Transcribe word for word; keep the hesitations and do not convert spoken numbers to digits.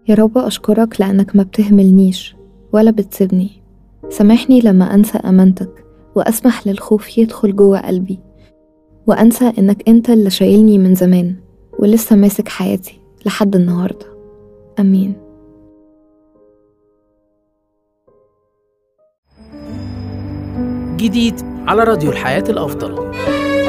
يا رب أشكرك لأنك ما بتهملنيش ولا بتسيبني. سامحني لما أنسى أمانتك وأسمح للخوف يدخل جوه قلبي، وأنسى إنك أنت اللي شايلني من زمان ولسه ماسك حياتي لحد النهاردة. أمين. جديد على راديو الحياة الأفضل.